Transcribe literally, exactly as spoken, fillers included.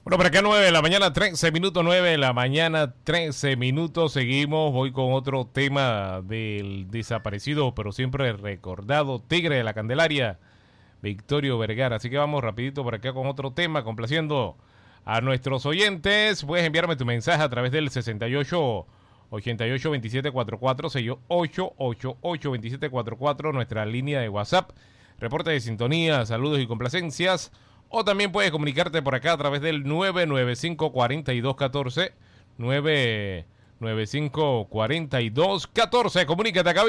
Bueno, por acá nueve de la mañana, trece minutos, nueve de la mañana, trece minutos. Seguimos, voy con otro tema del desaparecido, pero siempre recordado, Tigre de la Candelaria, Victorio Vergara. Así que vamos rapidito por acá con otro tema, complaciendo a nuestros oyentes. Puedes enviarme tu mensaje a través del sesenta y ocho, ochenta y ocho, veintisiete cuarenta y cuatro, seis ocho ocho ocho, veintisiete cuarenta y cuatro, nuestra línea de WhatsApp. Reporte de sintonía, saludos y complacencias. O también puedes comunicarte por acá a través del nueve nueve cinco, cuatro dos uno cuatro, nueve nueve cinco, cuatro dos uno cuatro. Comunícate acá.